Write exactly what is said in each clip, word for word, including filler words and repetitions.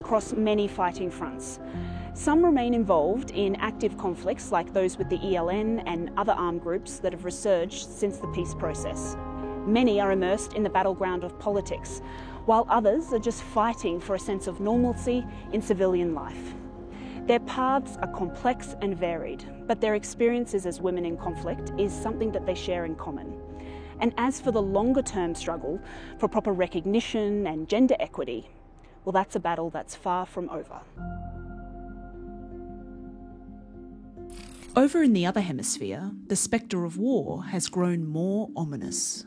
across many fighting fronts. Some remain involved in active conflicts like those with the E L N and other armed groups that have resurged since the peace process. Many are immersed in the battleground of politics, while others are just fighting for a sense of normalcy in civilian life. Their paths are complex and varied, but their experiences as women in conflict is something that they share in common. And as for the longer-term struggle for proper recognition and gender equity, well, that's a battle that's far from over. Over in the other hemisphere, the spectre of war has grown more ominous.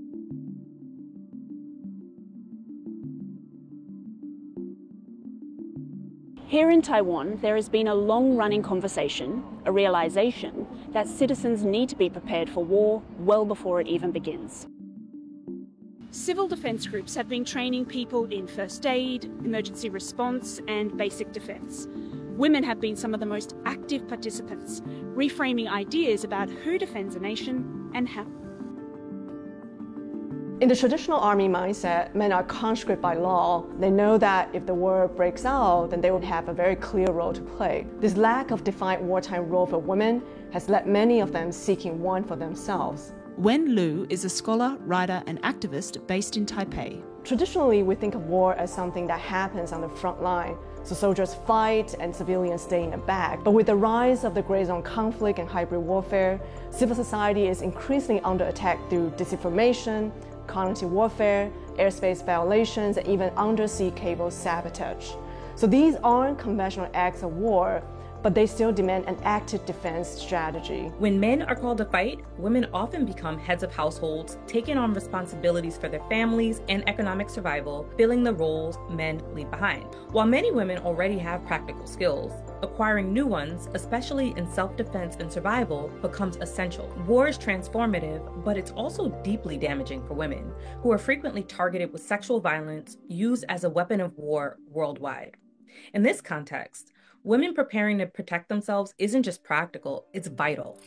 Here in Taiwan, there has been a long-running conversation, a realisation, that citizens need to be prepared for war well before it even begins. Civil defence groups have been training people in first aid, emergency response and basic defence. Women have been some of the most active participants, reframing ideas about who defends a nation and how. In the traditional army mindset, men are conscript by law. They know that if the war breaks out, then they will have a very clear role to play. This lack of defined wartime role for women has led many of them seeking one for themselves. Wen Lu is a scholar, writer and activist based in Taipei. Traditionally, we think of war as something that happens on the front line. So soldiers fight and civilians stay in the back. But with the rise of the gray zone conflict and hybrid warfare, civil society is increasingly under attack through disinformation, cognitive warfare, airspace violations, and even undersea cable sabotage. So these aren't conventional acts of war, but they still demand an active defense strategy. When men are called to fight, women often become heads of households, taking on responsibilities for their families and economic survival, filling the roles men leave behind. While many women already have practical skills, acquiring new ones, especially in self-defense and survival, becomes essential. War is transformative, but it's also deeply damaging for women, who are frequently targeted with sexual violence used as a weapon of war worldwide. In this context, women preparing to protect themselves isn't just practical, it's vital.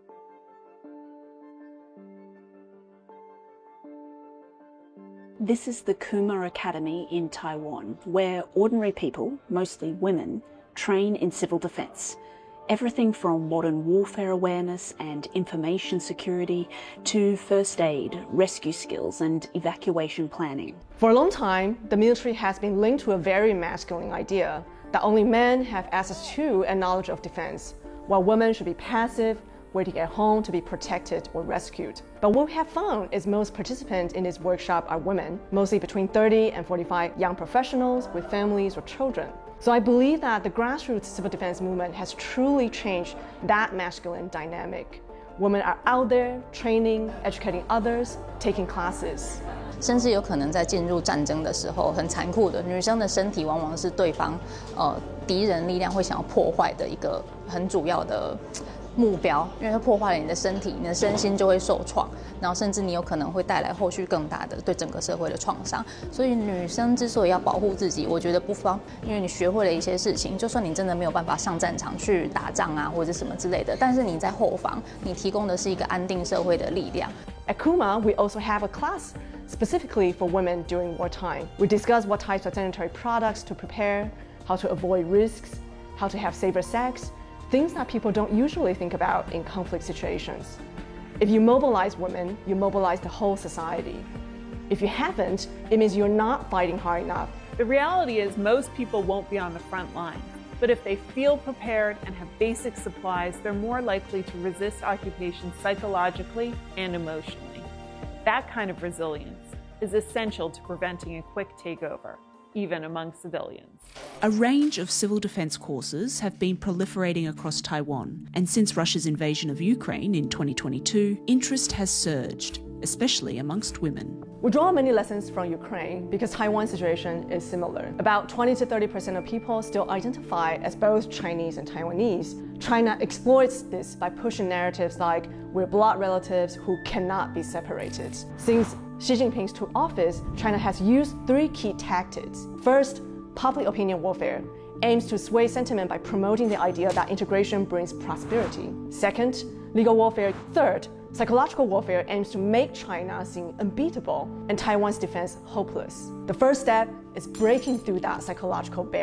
This is the Kuma Academy in Taiwan, where ordinary people, mostly women, train in civil defence. Everything from modern warfare awareness and information security to first aid, rescue skills and evacuation planning. For a long time, the military has been linked to a very masculine idea that only men have access to and knowledge of defense, while women should be passive, waiting at home to be protected or rescued. But what we have found is most participants in this workshop are women, mostly between thirty and forty-five young professionals with families or children. So I believe that the grassroots civil defense movement has truly changed that masculine dynamic. Women are out there training, educating others, taking classes. 甚至有可能在进入战争的时候，很残酷的，女生的身体往往是对方，呃，敌人力量会想要破坏的一个很主要的目标，因为它破坏了你的身体，你的身心就会受创，然后甚至你有可能会带来后续更大的对整个社会的创伤。所以女生之所以要保护自己，我觉得不妨，因为你学会了一些事情，就算你真的没有办法上战场去打仗啊，或者什么之类的，但是你在后方，你提供的是一个安定社会的力量。 At Kuma, we also have a class specifically for women during wartime. We discuss what types of sanitary products to prepare, how to avoid risks, how to have safer sex, things that people don't usually think about in conflict situations. If you mobilize women, you mobilize the whole society. If you haven't, it means you're not fighting hard enough. The reality is most people won't be on the front line, but if they feel prepared and have basic supplies, they're more likely to resist occupation psychologically and emotionally. That kind of resilience is essential to preventing a quick takeover, even among civilians. A range of civil defence courses have been proliferating across Taiwan, and since Russia's invasion of Ukraine in twenty twenty-two, interest has surged, especially amongst women. We draw many lessons from Ukraine because Taiwan's situation is similar. About twenty to thirty percent of people still identify as both Chinese and Taiwanese. China exploits this by pushing narratives like we're blood relatives who cannot be separated. Since Xi Jinping's took office, China has used three key tactics. First, public opinion warfare aims to sway sentiment by promoting the idea that integration brings prosperity. Second, legal warfare. Third, psychological warfare aims to make China seem unbeatable and Taiwan's defense hopeless. The first step is breaking through that psychological barrier.